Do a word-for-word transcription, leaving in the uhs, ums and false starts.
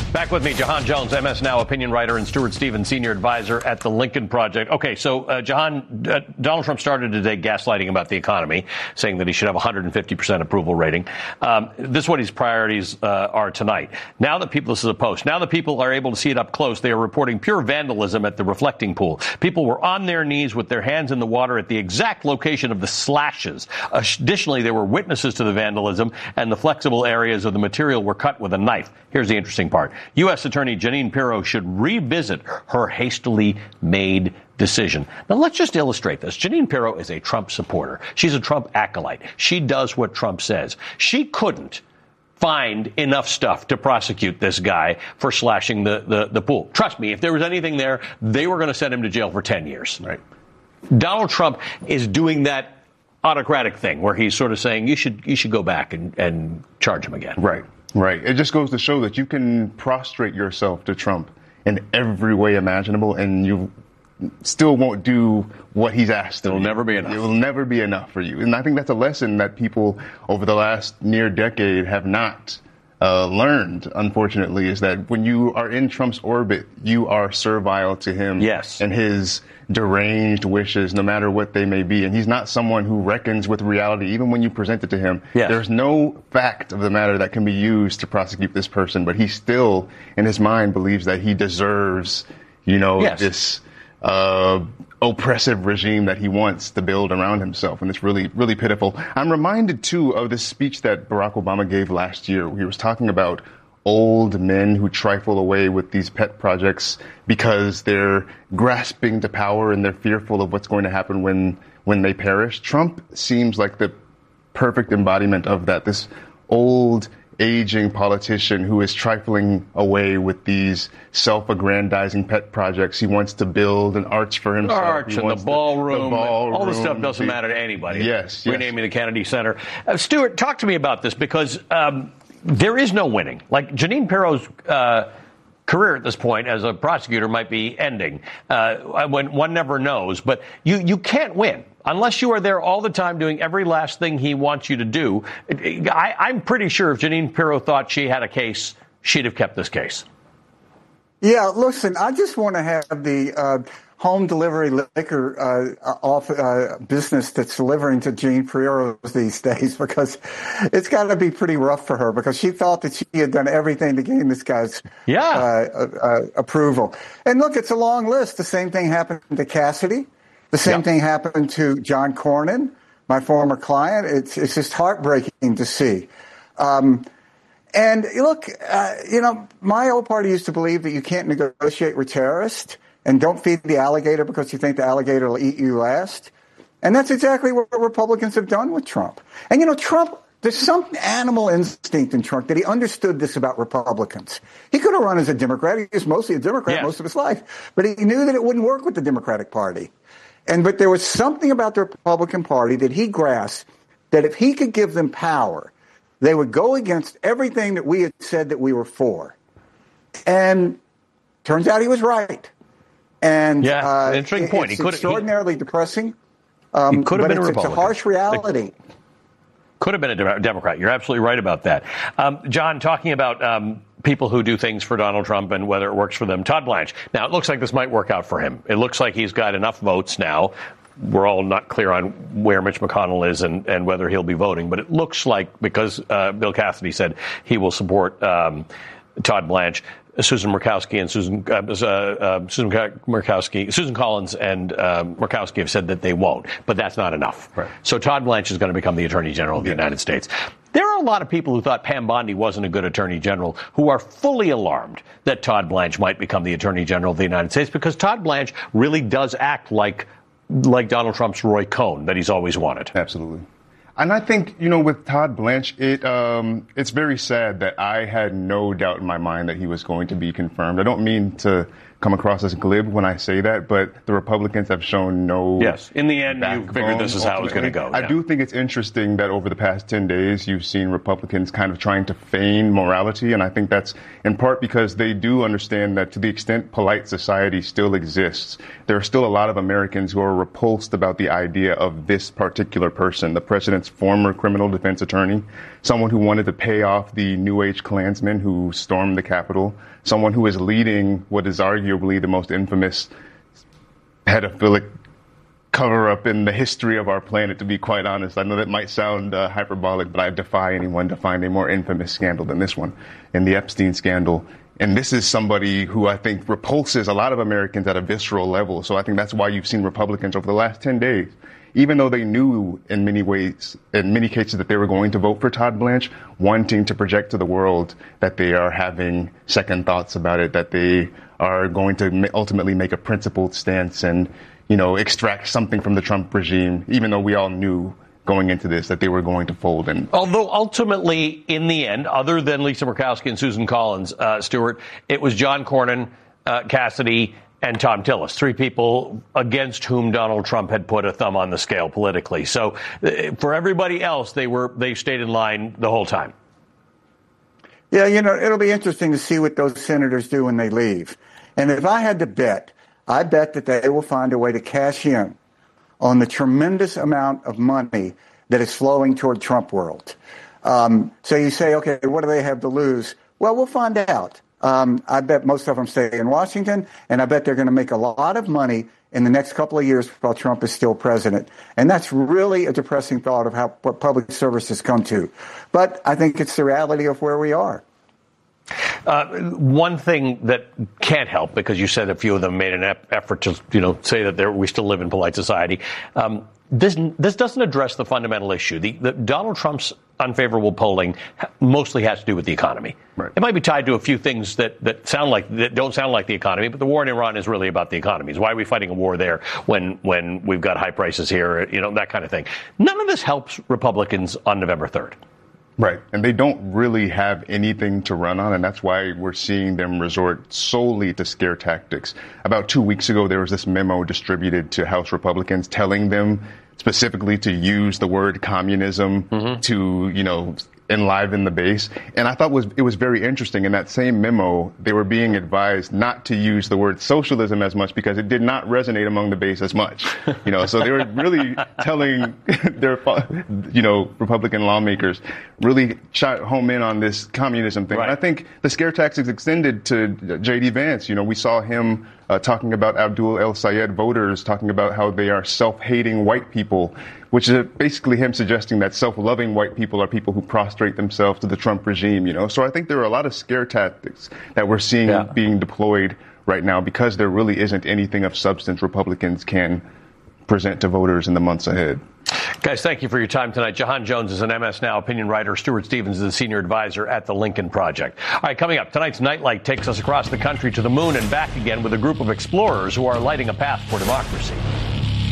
Back with me, Jahan Jones, M S Now opinion writer, and Stuart Stevens, senior advisor at the Lincoln Project. Okay, so, uh, Jahan, uh, Donald Trump started today gaslighting about the economy, saying that he should have one hundred fifty percent approval rating. Um, this is what his priorities uh, are tonight. Now that people, this is a post, now that people are able to see it up close, they are reporting pure vandalism at the reflecting pool. People were on their knees with their hands in the water at the exact location of the slashes. Additionally, there were witnesses to the vandalism, and the flexible areas of the material were cut with a knife. Here's the interesting part. U S. Attorney Jeanine Pirro should revisit her hastily made decision. Now, let's just illustrate this. Jeanine Pirro is a Trump supporter. She's a Trump acolyte. She does what Trump says. She couldn't find enough stuff to prosecute this guy for slashing the, the, the pool. Trust me, if there was anything there, they were going to send him to jail for ten years. Right. Donald Trump is doing that autocratic thing where he's sort of saying you should you should go back and, and charge him again. Right. Right. It just goes to show that you can prostrate yourself to Trump in every way imaginable, and you still won't do what he's asked. It'll never be enough. It will never be enough for you. And I think that's a lesson that people over the last near decade have not uh, learned, unfortunately, is that when you are in Trump's orbit, you are servile to him. Yes. And his deranged wishes, no matter what they may be. And he's not someone who reckons with reality, even when you present it to him. Yes. There's no fact of the matter that can be used to prosecute this person, but he still, in his mind, believes that he deserves, you know, yes. this uh, oppressive regime that he wants to build around himself. And it's really, really pitiful. I'm reminded, too, of this speech that Barack Obama gave last year. He was talking about old men who trifle away with these pet projects because they're grasping to power and they're fearful of what's going to happen when when they perish. Trump seems like the perfect embodiment of that. This old, aging politician who is trifling away with these self-aggrandizing pet projects. He wants to build an arch for himself. Arch and the ballroom. The ballroom. All this stuff doesn't matter to anybody. Yes. yes. Renaming the Kennedy Center. Uh, Stuart, talk to me about this because um, there is no winning. Like Jeanine Pirro's uh, career at this point as a prosecutor might be ending. Uh, when one never knows, but you, you can't win unless you are there all the time doing every last thing he wants you to do. I, I'm pretty sure if Jeanine Pirro thought she had a case, she'd have kept this case. Yeah, listen, I just want to have the uh, home delivery liquor uh, off uh, business that's delivering to Jeanine Pirro these days, because it's got to be pretty rough for her, because she thought that she had done everything to gain this guy's yeah. uh, uh, approval. And look, it's a long list. The same thing happened to Cassidy. The same yep. thing happened to John Cornyn, my former client. It's it's just heartbreaking to see. Um, and look, uh, you know, my old party used to believe that you can't negotiate with terrorists, and don't feed the alligator because you think the alligator will eat you last. And that's exactly what Republicans have done with Trump. And, you know, Trump, there's some animal instinct in Trump that he understood this about Republicans. He could have run as a Democrat. He was mostly a Democrat yes. most of his life. But he knew that it wouldn't work with the Democratic Party. And but there was something about the Republican Party that he grasped, that if he could give them power, they would go against everything that we had said that we were for. And turns out he was right. And yeah, uh, interesting it, point. It's he could extraordinarily he, depressing. Um, he could have but been a it's, Republican. It's a harsh reality. Could have been a Democrat. You're absolutely right about that. Um, John, talking about um, people who do things for Donald Trump and whether it works for them. Todd Blanche. Now, it looks like this might work out for him. It looks like he's got enough votes now. We're all not clear on where Mitch McConnell is and, and whether he'll be voting. But it looks like, because uh, Bill Cassidy said he will support um, Todd Blanche, Susan Murkowski and Susan uh, uh, Susan Murkowski, Susan Collins and um, Murkowski have said that they won't, but that's not enough. Right. So Todd Blanche is going to become the Attorney General of the United States. There are a lot of people who thought Pam Bondi wasn't a good Attorney General who are fully alarmed that Todd Blanche might become the Attorney General of the United States, because Todd Blanche really does act like like Donald Trump's Roy Cohn that he's always wanted. Absolutely. And I think, you know, with Todd Blanche, it um, it's very sad that I had no doubt in my mind that he was going to be confirmed. I don't mean to come across as glib when I say that, but the Republicans have shown no. Yes, in the end, you figured this is how it was going to go. I yeah. do think it's interesting that over the past ten days, you've seen Republicans kind of trying to feign morality, and I think that's in part because they do understand that to the extent polite society still exists, there are still a lot of Americans who are repulsed about the idea of this particular person, the president's former criminal defense attorney, someone who wanted to pay off the New Age Klansmen who stormed the Capitol, someone who is leading what is arguably the most infamous pedophilic cover-up in the history of our planet, to be quite honest. I know that might sound uh, hyperbolic, but I defy anyone to find a more infamous scandal than this one, in the Epstein scandal. And this is somebody who I think repulses a lot of Americans at a visceral level. So I think that's why you've seen Republicans over the last ten days, even though they knew in many ways, in many cases, that they were going to vote for Todd Blanche, wanting to project to the world that they are having second thoughts about it, that they are going to ultimately make a principled stance and, you know, extract something from the Trump regime, even though we all knew going into this that they were going to fold. And although ultimately, in the end, other than Lisa Murkowski and Susan Collins, uh, Stuart, it was John Cornyn, uh, Cassidy, and Tom Tillis, three people against whom Donald Trump had put a thumb on the scale politically. So uh, for everybody else, they were they stayed in line the whole time. Yeah, you know, it'll be interesting to see what those senators do when they leave. And if I had to bet, I bet that they will find a way to cash in on the tremendous amount of money that is flowing toward Trump world. Um, so you say, okay, what do they have to lose? Well, we'll find out. Um, I bet most of them stay in Washington, and I bet they're going to make a lot of money in the next couple of years while Trump is still president. And that's really a depressing thought of how what public service has come to. But I think it's the reality of where we are. Uh, one thing that can't help, because you said a few of them made an ep- effort to, you know, say that we still live in polite society. Um, this this doesn't address the fundamental issue. The, the Donald Trump's unfavorable polling mostly has to do with the economy. Right. It might be tied to a few things that, that sound like that don't sound like the economy, but the war in Iran is really about the economy. Why are we fighting a war there when when we've got high prices here? You know, that kind of thing. None of this helps Republicans on November third. Right. And they don't really have anything to run on. And that's why we're seeing them resort solely to scare tactics. About two weeks ago, there was this memo distributed to House Republicans telling them specifically to use the word communism mm-hmm. to, you know, enliven the base. And I thought was it was very interesting. In that same memo, they were being advised not to use the word socialism as much because it did not resonate among the base as much. You know, so they were really telling their, you know, Republican lawmakers really shot home in on this communism thing. Right. And I think the scare tactics extended to J D Vance. You know, we saw him uh, talking about Abdul El Sayed voters, talking about how they are self-hating white people, which is basically him suggesting that self-loving white people are people who prostrate themselves to the Trump regime, you know. So I think there are a lot of scare tactics that we're seeing yeah. being deployed right now because there really isn't anything of substance Republicans can present to voters in the months ahead. Guys, thank you for your time tonight. Jahan Jones is an M S Now opinion writer. Stuart Stevens is a senior advisor at the Lincoln Project. All right, coming up, tonight's Nightlight takes us across the country to the moon and back again with a group of explorers who are lighting a path for democracy.